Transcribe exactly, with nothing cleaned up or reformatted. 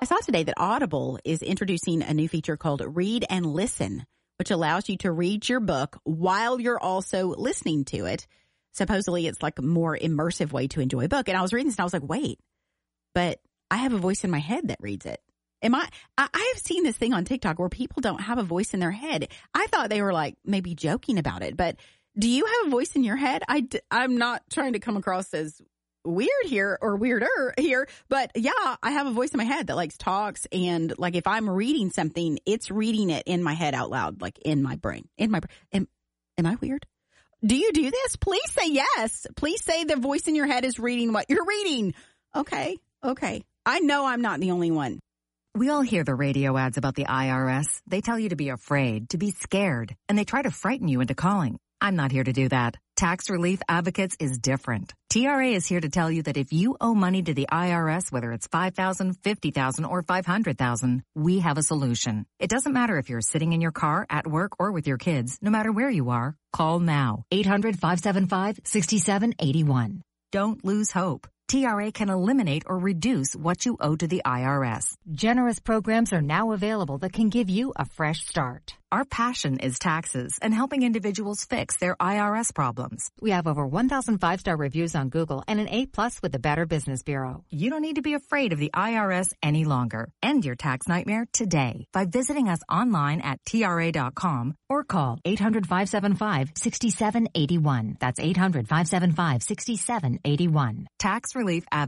saw today that Audible is introducing a new feature called Read and Listen, which allows you to read your book while you're also listening to it. Supposedly, it's like a more immersive way to enjoy a book. And I was reading this and I was like, wait, but I have a voice in my head that reads it. Am I, I, I have seen this thing on TikTok where people don't have a voice in their head. I thought they were like maybe joking about it, but do you have a voice in your head? I, I'm not trying to come across as weird here or weirder here, but yeah, I have a voice in my head that like talks, and like if I'm reading something, it's reading it in my head out loud, like in my brain, in my brain. Am, am I weird? Do you do this? Please say yes. Please say the voice in your head is reading what you're reading. Okay. Okay. I know I'm not the only one. We all hear the radio ads about the I R S. They tell you to be afraid, to be scared, and they try to frighten you into calling. I'm not here to do that. Tax Relief Advocates is different. T R A is here to tell you that if you owe money to the I R S, whether it's five thousand dollars, fifty thousand dollars, or five hundred thousand dollars, we have a solution. It doesn't matter if you're sitting in your car, at work, or with your kids. No matter where you are, call now. eight hundred, five seven five, six seven eight one. Don't lose hope. T R A can eliminate or reduce what you owe to the I R S. Generous programs are now available that can give you a fresh start. Our passion is taxes and helping individuals fix their I R S problems. We have over one thousand five-star reviews on Google and an A plus with the Better Business Bureau. You don't need to be afraid of the I R S any longer. End your tax nightmare today by visiting us online at T R A dot com or call eight hundred, five seven five, six seven eight one. That's eight hundred, five seven five, six seven eight one. Tax Relief Advocates.